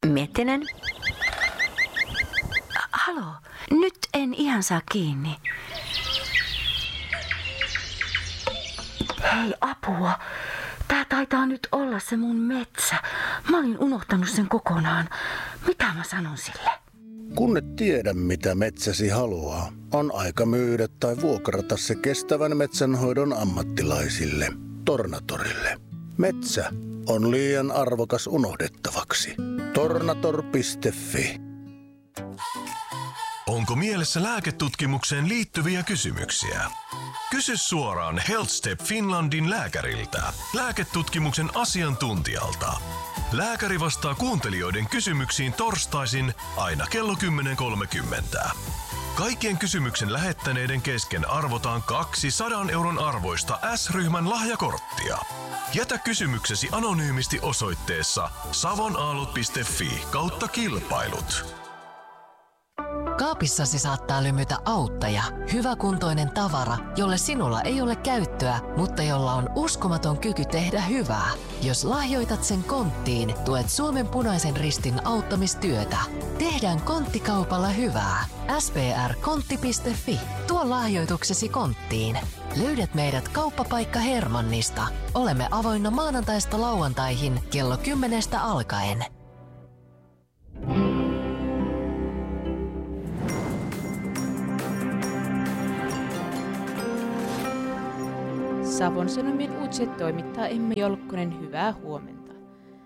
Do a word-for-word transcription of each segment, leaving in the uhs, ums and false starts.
Miettinen? Halo, nyt en ihan saa kiinni. Hei, apua. Tää taitaa nyt olla se mun metsä. Mä olin unohtanut sen kokonaan. Mitä mä sanon sille? Kun et tiedä, mitä metsäsi haluaa, on aika myydä tai vuokrata se kestävän metsänhoidon ammattilaisille, Tornatorille. Metsä on liian arvokas unohdettavaksi. Tornator piste fi. Onko mielessä lääketutkimukseen liittyviä kysymyksiä? Kysy suoraan HealthStep Finlandin lääkäriltä, lääketutkimuksen asiantuntijalta. Lääkäri vastaa kuuntelijoiden kysymyksiin torstaisin aina kello kymmenen kolmekymmentä. Kaikkien kysymyksen lähettäneiden kesken arvotaan kaksi sadan euron arvoista S-ryhmän lahjakorttia. Jätä kysymyksesi anonyymisti osoitteessa savonaalut piste fi kautta kilpailut. Kaapissasi saattaa lymytä auttaja, hyväkuntoinen tavara, jolle sinulla ei ole käyttöä, mutta jolla on uskomaton kyky tehdä hyvää. Jos lahjoitat sen konttiin, tuet Suomen Punaisen Ristin auttamistyötä. Tehdään konttikaupalla hyvää. S P R kontti piste fi. Tuo lahjoituksesi konttiin. Löydät meidät kauppapaikka Hermannista. Olemme avoinna maanantaista lauantaihin kello kymmenestä alkaen. Savon Sanomien uutiset toimittaa Emma Jolkkonen, hyvää huomenta.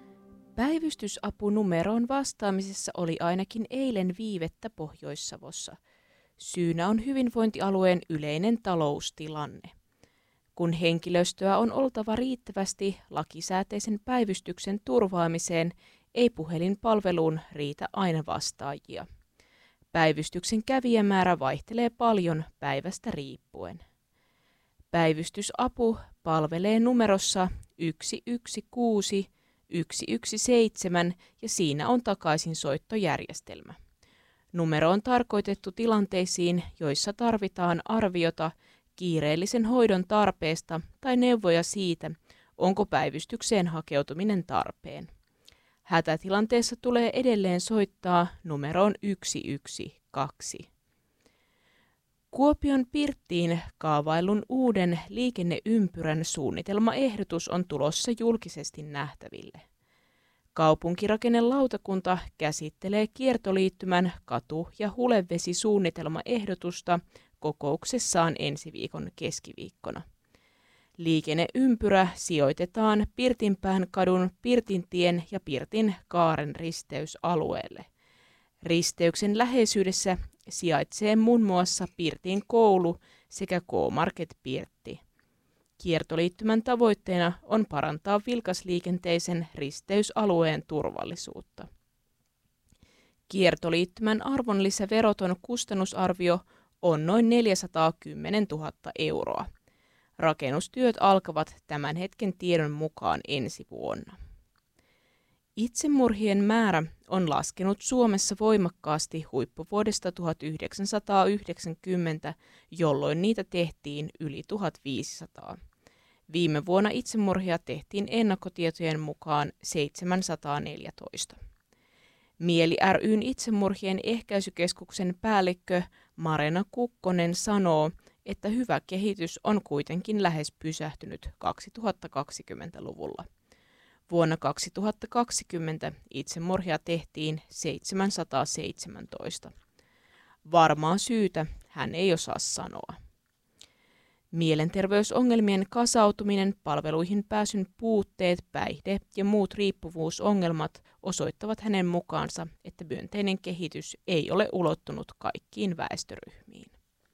Päivystysapunumeroon vastaamisessa oli ainakin eilen viivettä Pohjois-Savossa. Syynä on hyvinvointialueen yleinen taloustilanne. Kun henkilöstöä on oltava riittävästi lakisääteisen päivystyksen turvaamiseen, ei puhelinpalveluun riitä aina vastaajia. Päivystyksen kävijämäärä vaihtelee paljon päivästä riippuen. Päivystysapu palvelee numerossa yksi yksi kuusi yksi yksi seitsemän ja siinä on takaisinsoittojärjestelmä. Numero on tarkoitettu tilanteisiin, joissa tarvitaan arviota kiireellisen hoidon tarpeesta tai neuvoja siitä, onko päivystykseen hakeutuminen tarpeen. Hätätilanteessa tulee edelleen soittaa numeroon yksi yksi kaksi. Kuopion Pirttiin kaavaillun uuden liikenneympyrän suunnitelmaehdotus on tulossa julkisesti nähtäville. Kaupunkirakennelautakunta käsittelee kiertoliittymän katu- ja hulevesisuunnitelmaehdotusta kokouksessaan ensi viikon keskiviikkona. Liikenneympyrä sijoitetaan Pirtinpään kadun Pirtintien ja Pirtin kaaren risteysalueelle. Risteyksen läheisyydessä sijaitsee muun muassa Pirtin koulu sekä K-Market Pirtti. Kiertoliittymän tavoitteena on parantaa vilkasliikenteisen risteysalueen turvallisuutta. Kiertoliittymän arvonlisäveroton kustannusarvio on noin neljäsataakymmentätuhatta euroa. Rakennustyöt alkavat tämän hetken tiedon mukaan ensi vuonna. Itsemurhien määrä on laskenut Suomessa voimakkaasti huippuvuodesta tuhatyhdeksänsataayhdeksänkymmentä, jolloin niitä tehtiin yli tuhatviisisataa. Viime vuonna itsemurhia tehtiin ennakkotietojen mukaan seitsemänsataaneljätoista. Mieli ry:n itsemurhien ehkäisykeskuksen päällikkö Marena Kukkonen sanoo, että hyvä kehitys on kuitenkin lähes pysähtynyt kaksituhattakaksikymmentäluvulla. Vuonna kaksituhattakaksikymmentä itsemurhia tehtiin seitsemänsataaseitsemäntoista. Varmaa syytä hän ei osaa sanoa. Mielenterveysongelmien kasautuminen, palveluihin pääsyn puutteet, päihde ja muut riippuvuusongelmat osoittavat hänen mukaansa, että myönteinen kehitys ei ole ulottunut kaikkiin väestöryhmiin.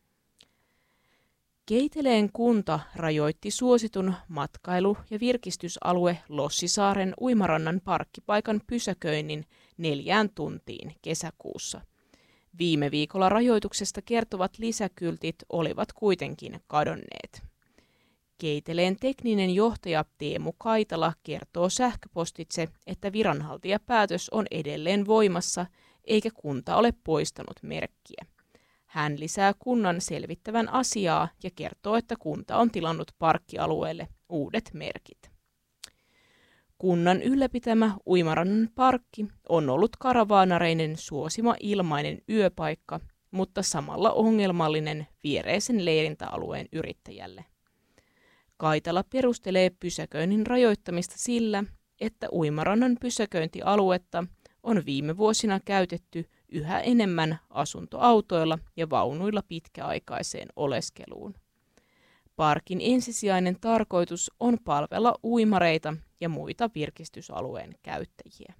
Keiteleen kunta rajoitti suositun matkailu- ja virkistysalue Lossisaaren uimarannan parkkipaikan pysäköinnin neljään tuntiin kesäkuussa. Viime viikolla rajoituksesta kertovat lisäkyltit olivat kuitenkin kadonneet. Keiteleen tekninen johtaja Teemu Kaitala kertoo sähköpostitse, että viranhaltijapäätös on edelleen voimassa eikä kunta ole poistanut merkkiä. Hän lisää kunnan selvittävän asiaa ja kertoo, että kunta on tilannut parkkialueelle uudet merkit. Kunnan ylläpitämä Uimarannan parkki on ollut karavaanareiden suosima ilmainen yöpaikka, mutta samalla ongelmallinen viereisen leirintäalueen yrittäjälle. Kaitala perustelee pysäköinnin rajoittamista sillä, että Uimarannan pysäköintialuetta on viime vuosina käytetty yhä enemmän asuntoautoilla ja vaunuilla pitkäaikaiseen oleskeluun. Parkin ensisijainen tarkoitus on palvella uimareita ja muita virkistysalueen käyttäjiä.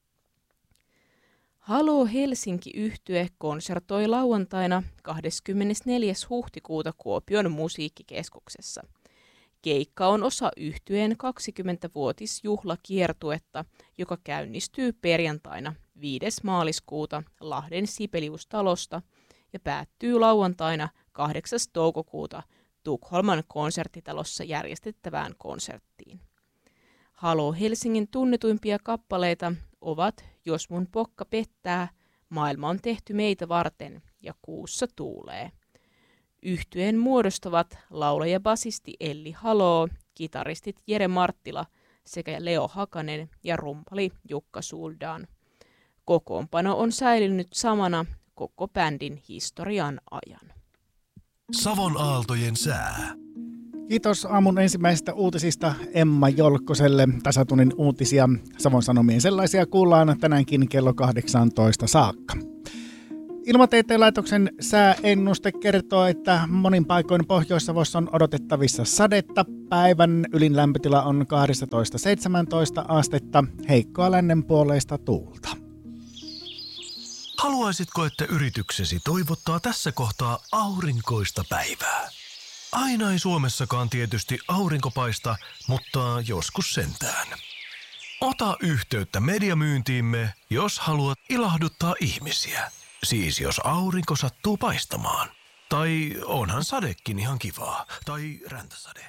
Haloo Helsinki-yhtye konsertoi lauantaina kahdeskymmenesneljäs huhtikuuta Kuopion musiikkikeskuksessa. Keikka on osa yhtyeen kaksikymmenvuotisjuhlakiertuetta, joka käynnistyy perjantaina viides maaliskuuta Lahden Sibeliustalosta ja päättyy lauantaina kahdeksas toukokuuta Tukholman konserttitalossa järjestettävään konserttiin. Haloo Helsingin tunnetuimpia kappaleita ovat Jos mun pokka pettää, Maailma on tehty meitä varten ja Kuussa tuulee. Yhtyeen muodostavat laulaja-basisti Elli Haloo, kitaristit Jere Marttila sekä Leo Hakanen ja rumpali Jukka Suldaan. Kokoonpano on säilynyt samana koko bändin historian ajan. Savon aaltojen sää. Kiitos aamun ensimmäisistä uutisista Emma Jolkkoselle. Tasatunnin uutisia Savon Sanomien sellaisia kuullaan tänäänkin kello kahdeksantoista saakka. Ilmatieteen laitoksen sääennuste kertoo, että monin paikoin Pohjois-Savossa on odotettavissa sadetta. Päivän ylin lämpötila on kaksitoista seitsemäntoista astetta, heikkoa lännenpuoleista tuulta. Haluaisitko, että yrityksesi toivottaa tässä kohtaa aurinkoista päivää? Aina ei Suomessakaan tietysti aurinko paista, mutta joskus sentään. Ota yhteyttä mediamyyntiimme, jos haluat ilahduttaa ihmisiä. Siis jos aurinko sattuu paistamaan. Tai onhan sadekin ihan kivaa. Tai räntäsade.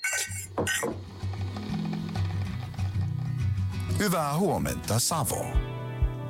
Hyvää huomenta, Savo.